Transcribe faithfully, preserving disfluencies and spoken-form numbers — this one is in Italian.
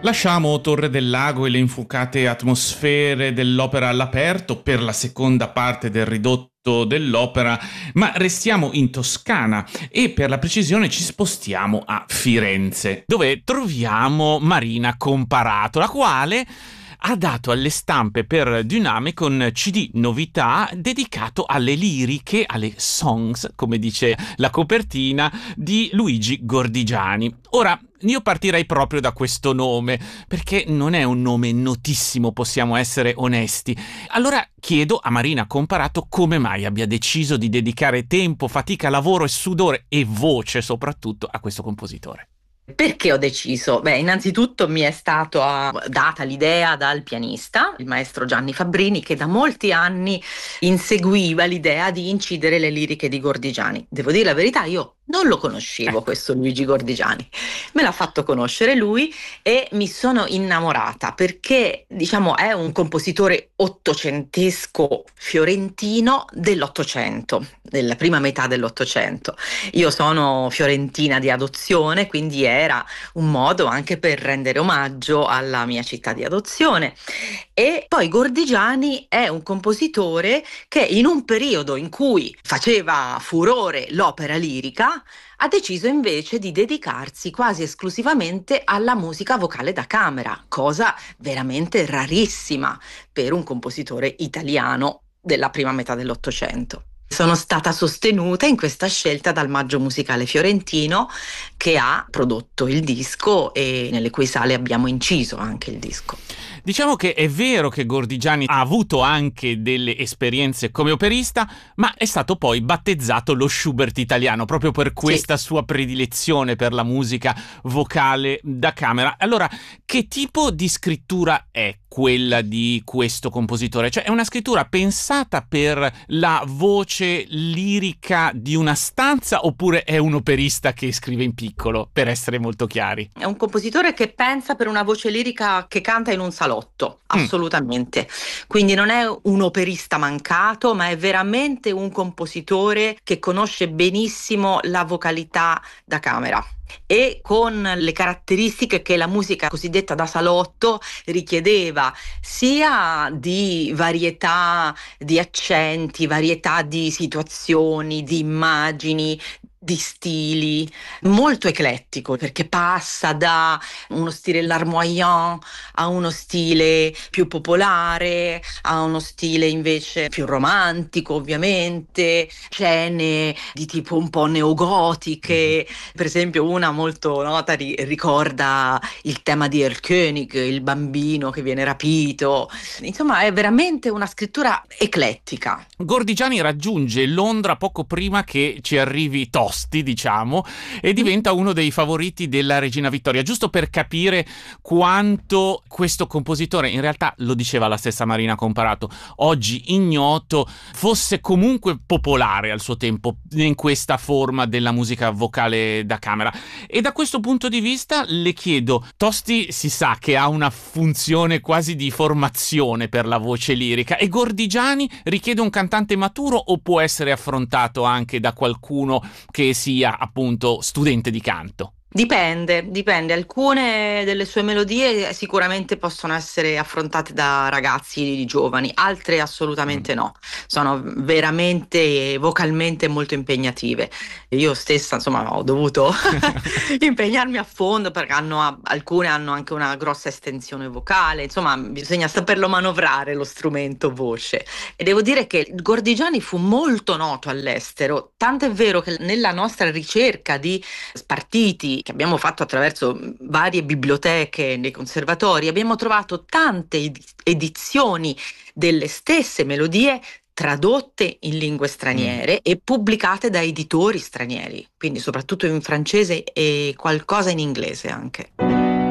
Lasciamo Torre del Lago e le infuocate atmosfere dell'opera all'aperto per la seconda parte del ridotto dell'opera, ma restiamo in Toscana e per la precisione ci spostiamo a Firenze, dove troviamo Marina Comparato, la quale ha dato alle stampe per Dynamic un C D novità dedicato alle liriche, alle songs, come dice la copertina, di Luigi Gordigiani. Ora, io partirei proprio da questo nome, perché non è un nome notissimo, possiamo essere onesti. Allora chiedo a Marina Comparato come mai abbia deciso di dedicare tempo, fatica, lavoro e sudore e voce soprattutto a questo compositore. Perché ho deciso? Beh, innanzitutto mi è stata data l'idea dal pianista, il maestro Gianni Fabbrini, che da molti anni inseguiva l'idea di incidere le liriche di Gordigiani. Devo dire la verità, io non lo conoscevo, Ecco. questo Luigi Gordigiani. Me l'ha fatto conoscere lui e mi sono innamorata perché, diciamo, è un compositore ottocentesco fiorentino dell'Ottocento, della prima metà dell'Ottocento. Io sono fiorentina di adozione, quindi era un modo anche per rendere omaggio alla mia città di adozione. E poi Gordigiani è un compositore che in un periodo in cui faceva furore l'opera lirica ha deciso invece di dedicarsi quasi esclusivamente alla musica vocale da camera, cosa veramente rarissima per un compositore italiano della prima metà dell'Ottocento. Sono stata sostenuta in questa scelta dal Maggio Musicale Fiorentino, che ha prodotto il disco e nelle cui sale abbiamo inciso anche il disco. Diciamo che è vero che Gordigiani ha avuto anche delle esperienze come operista, ma è stato poi battezzato lo Schubert italiano, proprio per questa Sì. sua predilezione per la musica vocale da camera. Allora, che tipo di scrittura è quella di questo compositore? Cioè, è una scrittura pensata per la voce lirica di una stanza oppure è un operista che scrive in piccolo, per essere molto chiari? È un compositore che pensa per una voce lirica che canta in un salotto, Mm. assolutamente. Quindi non è un operista mancato, ma è veramente un compositore che conosce benissimo la vocalità da camera e con le caratteristiche che la musica cosiddetta da salotto richiedeva, sia di varietà di accenti, varietà di situazioni, di immagini, di stili, molto eclettico, perché passa da uno stile larmoyant a uno stile più popolare, a uno stile invece più romantico, ovviamente, scene di tipo un po' neogotiche. Per esempio una molto nota ri- ricorda il tema di Erlkönig, il bambino che viene rapito. Insomma, è veramente una scrittura eclettica. Gordigiani raggiunge Londra poco prima che ci arrivi Tosti, diciamo, e diventa uno dei favoriti della Regina Vittoria, giusto per capire quanto questo compositore, in realtà lo diceva la stessa Marina Comparato, oggi ignoto, fosse comunque popolare al suo tempo in questa forma della musica vocale da camera. E da questo punto di vista le chiedo, Tosti si sa che ha una funzione quasi di formazione per la voce lirica e Gordigiani richiede un cantante maturo o può essere affrontato anche da qualcuno che sia appunto studente di canto? Dipende, dipende. Alcune delle sue melodie sicuramente possono essere affrontate da ragazzi giovani, altre assolutamente no. Sono veramente vocalmente molto impegnative. Io stessa, insomma, ho dovuto impegnarmi a fondo perché hanno, alcune hanno anche una grossa estensione vocale, insomma, bisogna saperlo manovrare lo strumento voce. E devo dire che Gordigiani fu molto noto all'estero, tanto è vero che nella nostra ricerca di spartiti che abbiamo fatto attraverso varie biblioteche nei conservatori, abbiamo trovato tante ed- edizioni delle stesse melodie tradotte in lingue straniere Mm. e pubblicate da editori stranieri, quindi soprattutto in francese e qualcosa in inglese anche.